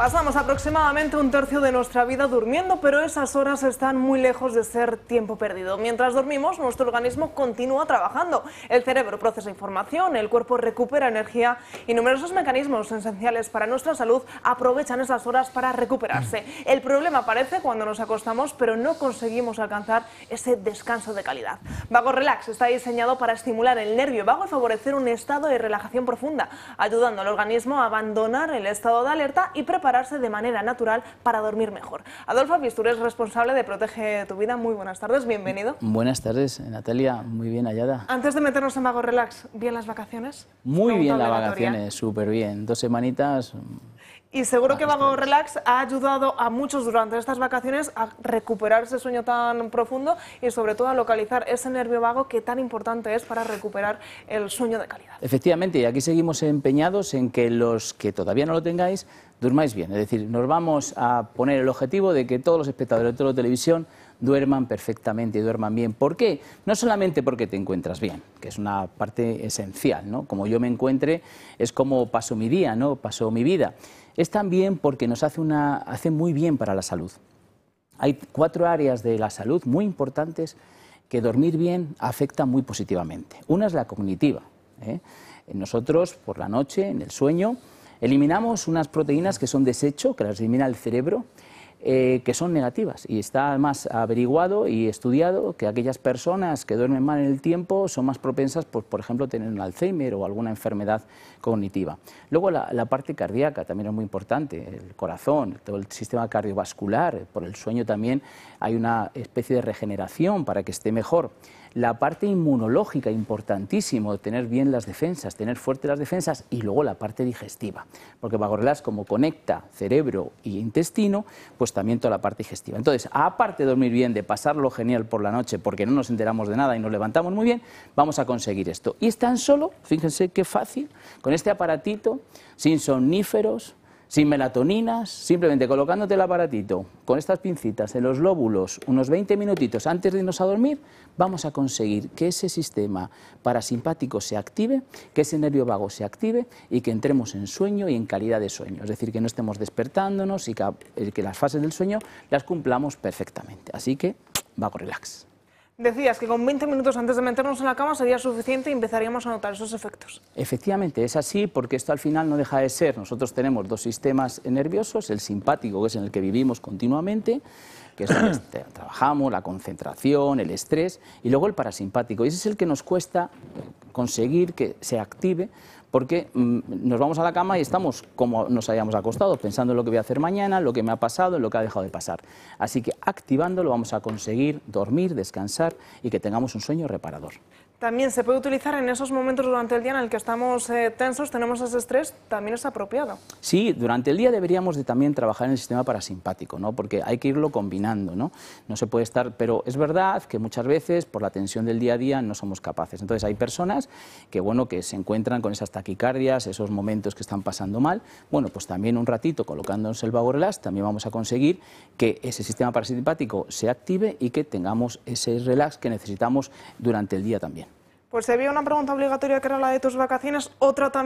Pasamos aproximadamente un tercio de nuestra vida durmiendo, pero esas horas están muy lejos de ser tiempo perdido. Mientras dormimos, nuestro organismo continúa trabajando. El cerebro procesa información, el cuerpo recupera energía y numerosos mecanismos esenciales para nuestra salud aprovechan esas horas para recuperarse. El problema aparece cuando nos acostamos, pero no conseguimos alcanzar ese descanso de calidad. Vago Relax está diseñado para estimular el nervio vago y favorecer un estado de relajación profunda, ayudando al organismo a abandonar el estado de alerta y prepararse de manera natural para dormir mejor. Adolfo Pistur es responsable de Protege tu Vida. Muy buenas tardes, bienvenido. Buenas tardes, Natalia, muy bien hallada. Antes de meternos en Vago Relax, ¿bien las vacaciones? Muy bien las vacaciones, súper bien, 2 semanitas. Y seguro que Vago Relax ha ayudado a muchos durante estas vacaciones a recuperar ese sueño tan profundo y sobre todo a localizar ese nervio vago que tan importante es para recuperar el sueño de calidad. Efectivamente, y aquí seguimos empeñados en que los que todavía no lo tengáis, durmáis bien. Es decir, nos vamos a poner el objetivo de que todos los espectadores de toda la televisión duerman perfectamente y duerman bien. ¿Por qué? No solamente porque te encuentras bien, que es una parte esencial, ¿no? Como yo me encuentre es como paso mi día, ¿no? Paso mi vida. Es también porque nos hace muy bien para la salud. Hay 4 áreas de la salud muy importantes que dormir bien afecta muy positivamente. Una es la cognitiva, ¿eh? Nosotros, por la noche, en el sueño, eliminamos unas proteínas que son desecho, que las elimina el cerebro, que son negativas, y está además averiguado y estudiado que aquellas personas que duermen mal en el tiempo son más propensas, por ejemplo, a tener un Alzheimer o alguna enfermedad cognitiva. Luego la parte cardíaca también es muy importante, el corazón, todo el sistema cardiovascular, por el sueño también hay una especie de regeneración para que esté mejor. La parte inmunológica, importantísimo, tener bien las defensas, tener fuertes las defensas, y luego la parte digestiva, porque Vago Relax, como conecta cerebro y intestino, pues también toda la parte digestiva. Entonces, aparte de dormir bien, de pasarlo genial por la noche, porque no nos enteramos de nada y nos levantamos muy bien, vamos a conseguir esto. Y es tan solo, fíjense qué fácil, con este aparatito, sin somníferos, sin melatoninas, simplemente colocándote el aparatito con estas pincitas en los lóbulos unos 20 minutitos antes de irnos a dormir, vamos a conseguir que ese sistema parasimpático se active, que ese nervio vago se active y que entremos en sueño y en calidad de sueño. Es decir, que no estemos despertándonos y que las fases del sueño las cumplamos perfectamente. Así que, Vago Relax. Decías que con 20 minutos antes de meternos en la cama sería suficiente y empezaríamos a notar esos efectos. Efectivamente, es así, porque esto al final no deja de ser. Nosotros tenemos 2 sistemas nerviosos, el simpático, que es en el que vivimos continuamente, que es donde trabajamos, la concentración, el estrés, y luego el parasimpático. Y ese es el que nos cuesta conseguir que se active, porque nos vamos a la cama y estamos como nos hayamos acostado, pensando en lo que voy a hacer mañana, lo que me ha pasado, en lo que ha dejado de pasar. Así que activándolo vamos a conseguir dormir, descansar y que tengamos un sueño reparador. También se puede utilizar en esos momentos durante el día en el que estamos tensos, tenemos ese estrés, también es apropiado. Sí, durante el día deberíamos de también trabajar en el sistema parasimpático, ¿no? Porque hay que irlo combinando, ¿no? No se puede estar, pero es verdad que muchas veces por la tensión del día a día no somos capaces. Entonces hay personas que, bueno, que se encuentran con esas taquicardias, esos momentos que están pasando mal. Bueno, pues también un ratito colocándonos el Vago Relax también vamos a conseguir que ese sistema parasimpático se active y que tengamos ese relax que necesitamos durante el día también. Pues había una pregunta obligatoria que era la de tus vacaciones, otra también.